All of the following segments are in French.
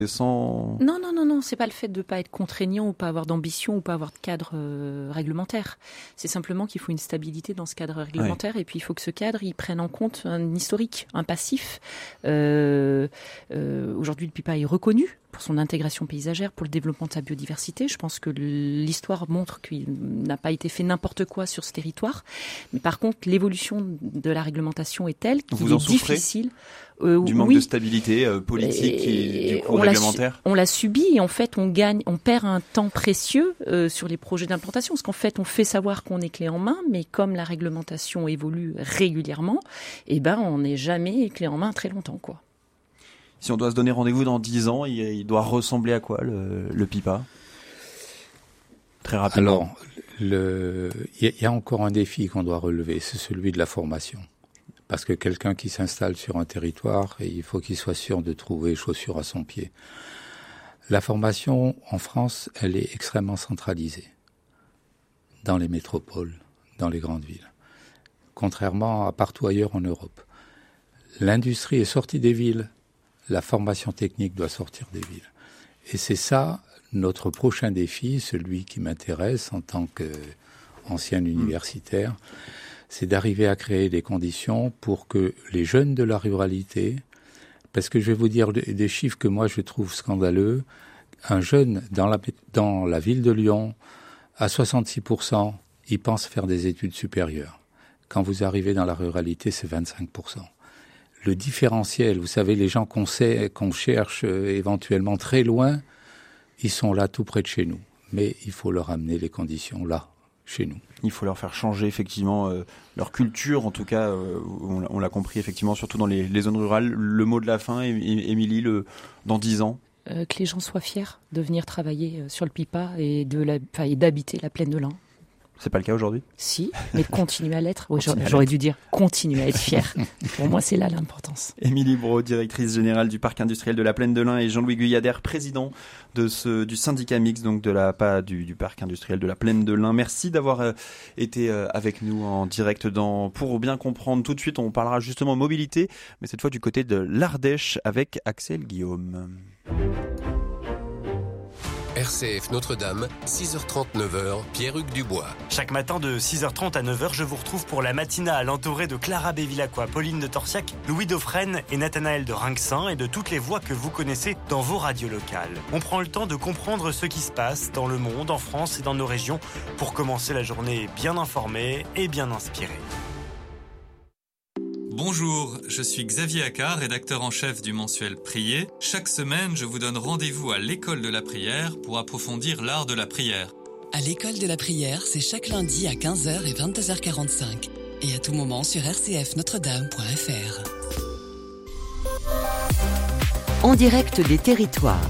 sans... Non, c'est pas le fait de pas être contraignant ou pas avoir d'ambition ou pas avoir de cadre réglementaire. C'est simplement qu'il faut une stabilité dans ce cadre réglementaire et puis il faut que ce cadre il prenne en compte un historique, un passif. Aujourd'hui, le PIPA est reconnu pour son intégration paysagère, pour le développement de sa biodiversité. Je pense que l'histoire montre qu'il n'a pas été fait n'importe quoi sur ce territoire. Mais par contre, l'évolution de la réglementation est telle qu'il est difficile. Du manque de stabilité politique et du coup réglementaire. On l'a subi et en fait on perd un temps précieux sur les projets d'implantation parce qu'en fait on fait savoir qu'on est clé en main, mais comme la réglementation évolue régulièrement, on n'est jamais clé en main très longtemps, quoi. Si on doit se donner rendez-vous dans 10 ans, il doit ressembler à quoi le PIPA ? Très rapidement. Alors, il y a encore un défi qu'on doit relever, c'est celui de la formation. Parce que quelqu'un qui s'installe sur un territoire, il faut qu'il soit sûr de trouver chaussures à son pied. La formation en France, elle est extrêmement centralisée dans les métropoles, dans les grandes villes, contrairement à partout ailleurs en Europe. L'industrie est sortie des villes, la formation technique doit sortir des villes. Et c'est ça notre prochain défi, celui qui m'intéresse en tant qu'ancien universitaire, c'est d'arriver à créer des conditions pour que les jeunes de la ruralité, parce que je vais vous dire des chiffres que moi je trouve scandaleux, un jeune dans la ville de Lyon, à 66%, il pense faire des études supérieures. Quand vous arrivez dans la ruralité, c'est 25%. Le différentiel, vous savez, les gens qu'on cherche éventuellement très loin, ils sont là tout près de chez nous. Mais il faut leur amener les conditions là, chez nous. Il faut leur faire changer effectivement leur culture, en tout cas, on l'a compris effectivement, surtout dans les zones rurales. Le mot de la fin, Émilie, dans 10 ans que les gens soient fiers de venir travailler sur le PIPA et d'habiter la plaine de l'Ain. C'est pas le cas aujourd'hui ? Si, mais de continuer à l'être. Oui, j'aurais dû dire continuer à être fier. Pour moi, c'est là l'importance. Émilie Brault, directrice générale du parc industriel de la Plaine de l'Ain, et Jean-Louis Guyader, président du syndicat mixte, donc du parc industriel de la Plaine de l'Ain. Merci d'avoir été avec nous en direct pour bien comprendre. Tout de suite, on parlera justement mobilité, mais cette fois du côté de l'Ardèche avec Axel Guillaume. RCF Notre-Dame, 6h30, 9h, Pierre-Hugues Dubois. Chaque matin de 6h30 à 9h, je vous retrouve pour la matinale entourée de Clara Bévilacqua, Pauline de Torsiac, Louis Dauphren et Nathanaël de Rinxin et de toutes les voix que vous connaissez dans vos radios locales. On prend le temps de comprendre ce qui se passe dans le monde, en France et dans nos régions pour commencer la journée bien informée et bien inspirée. Bonjour, je suis Xavier Accard, rédacteur en chef du mensuel Prier. Chaque semaine, je vous donne rendez-vous à l'école de la prière pour approfondir l'art de la prière. À l'école de la prière, c'est chaque lundi à 15h et 22h45. Et à tout moment sur rcfnotredame.fr. En direct des territoires.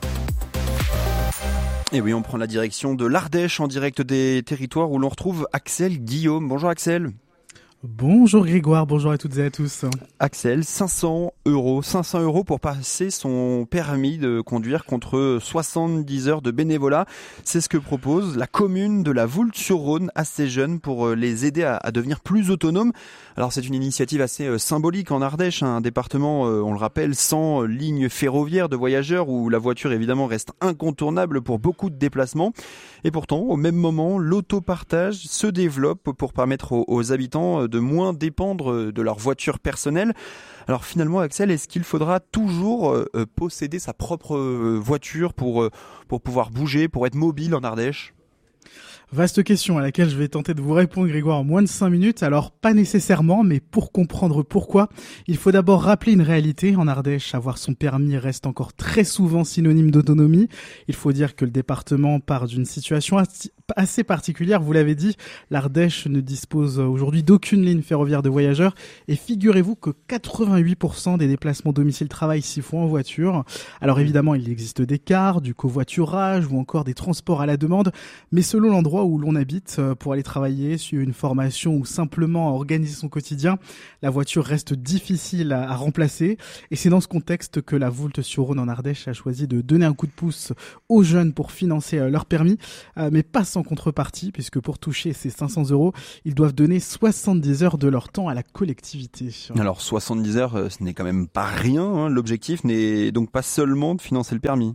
Et oui, on prend la direction de l'Ardèche en direct des territoires où l'on retrouve Axel Guillaume. Bonjour Axel. Bonjour Grégoire, bonjour à toutes et à tous. Axel, 500 € pour passer son permis de conduire contre 70 heures de bénévolat. C'est ce que propose la commune de la Voulte-sur-Rhône à ces jeunes pour les aider à devenir plus autonomes. Alors c'est une initiative assez symbolique en Ardèche, un département, on le rappelle, sans ligne ferroviaire de voyageurs où la voiture évidemment reste incontournable pour beaucoup de déplacements. Et pourtant, au même moment, l'autopartage se développe pour permettre aux habitants de moins dépendre de leur voiture personnelle. Alors finalement, Axel, est-ce qu'il faudra toujours posséder sa propre voiture pour pouvoir bouger, pour être mobile en Ardèche ? Vaste question à laquelle je vais tenter de vous répondre, Grégoire, en moins de 5 minutes. Alors, pas nécessairement, mais pour comprendre pourquoi, il faut d'abord rappeler une réalité. En Ardèche, avoir son permis reste encore très souvent synonyme d'autonomie. Il faut dire que le département part d'une situation assez particulière. Vous l'avez dit, l'Ardèche ne dispose aujourd'hui d'aucune ligne ferroviaire de voyageurs. Et figurez-vous que 88% des déplacements domicile-travail s'y font en voiture. Alors évidemment, il existe des cars, du covoiturage ou encore des transports à la demande. Mais selon l'endroit où l'on habite, pour aller travailler, suivre une formation ou simplement organiser son quotidien, la voiture reste difficile à remplacer. Et c'est dans ce contexte que la Voulte-sur-Rhône en Ardèche a choisi de donner un coup de pouce aux jeunes pour financer leur permis, mais pas sans sans contrepartie, puisque pour toucher ces 500 €, ils doivent donner 70 heures de leur temps à la collectivité. Alors 70 heures, ce n'est quand même pas rien, hein. L'objectif n'est donc pas seulement de financer le permis.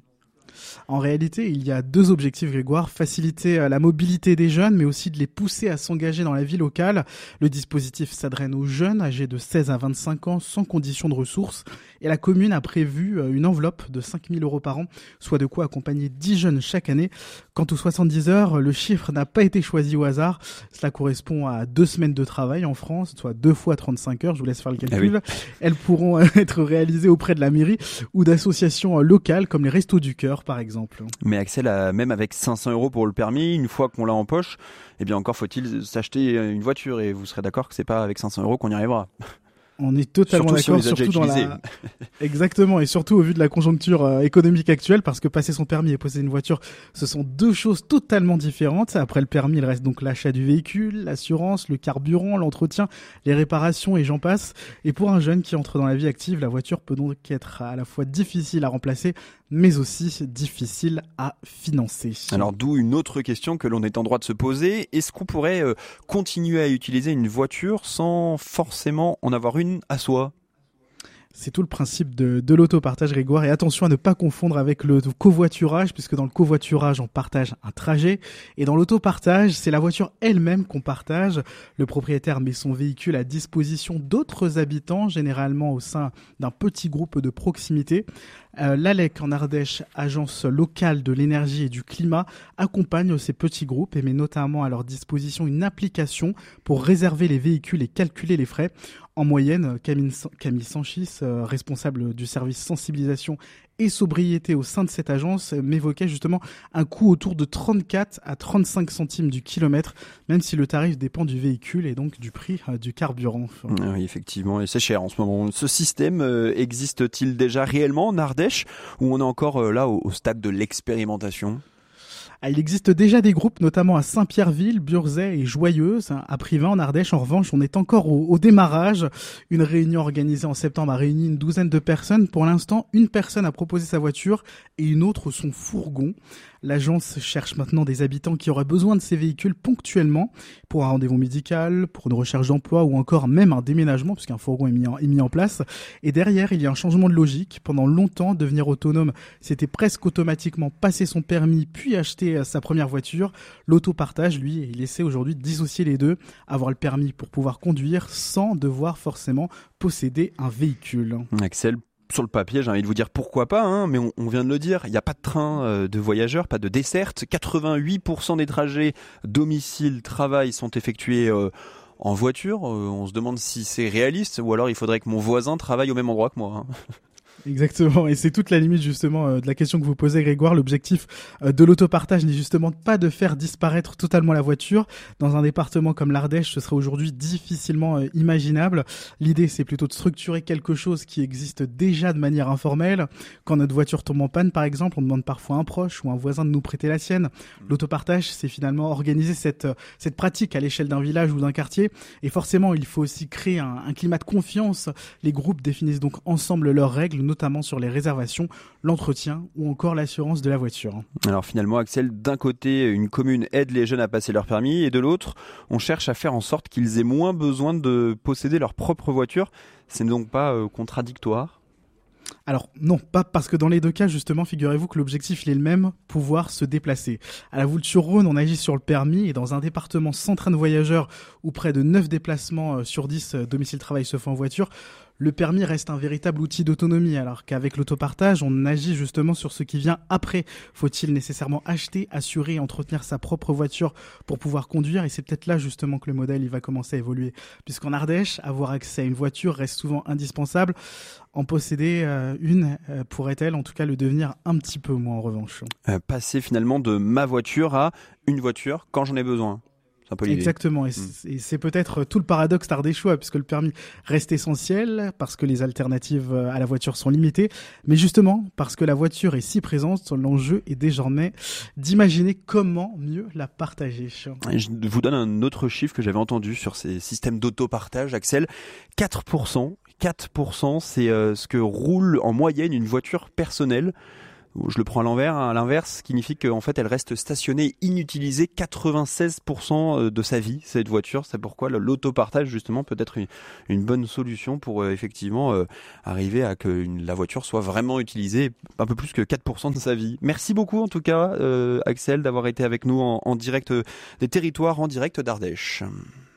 En réalité, il y a 2 objectifs, Grégoire. Faciliter la mobilité des jeunes, mais aussi de les pousser à s'engager dans la vie locale. Le dispositif s'adresse aux jeunes âgés de 16 à 25 ans sans condition de ressources. Et la commune a prévu une enveloppe de 5 000 € par an, soit de quoi accompagner 10 jeunes chaque année. Quant aux 70 heures, le chiffre n'a pas été choisi au hasard. Cela correspond à 2 semaines de travail en France, soit 2 fois 35 heures. Je vous laisse faire le calcul. Ah oui. Elles pourront être réalisées auprès de la mairie ou d'associations locales comme les Restos du Cœur, par exemple. Mais Axel, même avec 500 € pour le permis, une fois qu'on l'a en poche, eh bien encore faut-il s'acheter une voiture, et vous serez d'accord que c'est pas avec 500 € qu'on y arrivera. On est totalement d'accord, surtout dans la... Exactement, et surtout au vu de la conjoncture économique actuelle, parce que passer son permis et posséder une voiture, ce sont 2 choses totalement différentes. Après le permis, il reste donc l'achat du véhicule, l'assurance, le carburant, l'entretien, les réparations et j'en passe. Et pour un jeune qui entre dans la vie active, la voiture peut donc être à la fois difficile à remplacer, mais aussi difficile à financer. Alors d'où une autre question que l'on est en droit de se poser. Est-ce qu'on pourrait continuer à utiliser une voiture sans forcément en avoir une à soi ? C'est tout le principe de l'autopartage, Grégoire. Et attention à ne pas confondre avec le covoiturage, puisque dans le covoiturage, on partage un trajet. Et dans l'autopartage, c'est la voiture elle-même qu'on partage. Le propriétaire met son véhicule à disposition d'autres habitants, généralement au sein d'un petit groupe de proximité. L'ALEC en Ardèche, agence locale de l'énergie et du climat, accompagne ces petits groupes et met notamment à leur disposition une application pour réserver les véhicules et calculer les frais. En moyenne, Camille Sanchis, responsable du service sensibilisation et sobriété au sein de cette agence, m'évoquait justement un coût autour de 34 à 35 centimes du kilomètre, même si le tarif dépend du véhicule et donc du prix du carburant. Oui, effectivement, et c'est cher en ce moment. Ce système existe-t-il déjà réellement en Ardèche, ou on est encore là au stade de l'expérimentation ? Il existe déjà des groupes, notamment à Saint-Pierreville, Burzet et Joyeuse. À Privin, en Ardèche, en revanche, on est encore au démarrage. Une réunion organisée en septembre a réuni une douzaine de personnes. Pour l'instant, une personne a proposé sa voiture et une autre son fourgon. L'agence cherche maintenant des habitants qui auraient besoin de ces véhicules ponctuellement pour un rendez-vous médical, pour une recherche d'emploi ou encore même un déménagement, puisqu'un fourgon est mis en place. Et derrière, il y a un changement de logique. Pendant longtemps, devenir autonome, c'était presque automatiquement passer son permis puis acheter sa première voiture. L'autopartage, lui, il essaie aujourd'hui de dissocier les deux, avoir le permis pour pouvoir conduire sans devoir forcément posséder un véhicule. Axel, sur le papier, j'ai envie de vous dire pourquoi pas, hein, mais on vient de le dire, il n'y a pas de train de voyageurs, pas de desserte. 88% des trajets domicile-travail sont effectués en voiture. On se demande si c'est réaliste, ou alors il faudrait que mon voisin travaille au même endroit que moi. Hein. Exactement, et c'est toute la limite justement de la question que vous posez, Grégoire. L'objectif de l'autopartage n'est justement pas de faire disparaître totalement la voiture. Dans un département comme l'Ardèche, ce serait aujourd'hui difficilement imaginable. L'idée, c'est plutôt de structurer quelque chose qui existe déjà de manière informelle. Quand notre voiture tombe en panne, par exemple, on demande parfois à un proche ou un voisin de nous prêter la sienne. L'autopartage, c'est finalement organiser cette pratique à l'échelle d'un village ou d'un quartier. Et forcément, il faut aussi créer un climat de confiance. Les groupes définissent donc ensemble leurs règles, notamment sur les réservations, l'entretien ou encore l'assurance de la voiture. Alors finalement, Axel, d'un côté, une commune aide les jeunes à passer leur permis, et de l'autre, on cherche à faire en sorte qu'ils aient moins besoin de posséder leur propre voiture. C'est donc pas contradictoire ? Alors non, pas parce que dans les deux cas, justement, figurez-vous que l'objectif il est le même, pouvoir se déplacer. À la Voulte-sur-Rhône, on agit sur le permis, et dans un département sans train de voyageurs où près de 9 déplacements sur 10 domicile-travail se font en voiture, le permis reste un véritable outil d'autonomie, alors qu'avec l'autopartage, on agit justement sur ce qui vient après. Faut-il nécessairement acheter, assurer et entretenir sa propre voiture pour pouvoir conduire ? Et c'est peut-être là justement que le modèle il va commencer à évoluer. Puisqu'en Ardèche, avoir accès à une voiture reste souvent indispensable. En posséder une pourrait-elle en tout cas le devenir un petit peu moins en revanche. Passer finalement de ma voiture à une voiture quand j'en ai besoin. C'est un peu l'idée. Exactement, et c'est peut-être tout le paradoxe ardéchois, puisque le permis reste essentiel, parce que les alternatives à la voiture sont limitées, mais justement, parce que la voiture est si présente, l'enjeu est désormais d'imaginer comment mieux la partager. Et je vous donne un autre chiffre que j'avais entendu sur ces systèmes d'autopartage, Axel. 4%, c'est ce que roule en moyenne une voiture personnelle. Je le prends à l'inverse, ce qui signifie qu'en fait elle reste stationnée, inutilisée 96% de sa vie, cette voiture. C'est pourquoi l'autopartage justement peut être une bonne solution pour effectivement arriver à que la voiture soit vraiment utilisée un peu plus que 4% de sa vie. Merci beaucoup en tout cas Axel d'avoir été avec nous en direct des territoires, en direct d'Ardèche.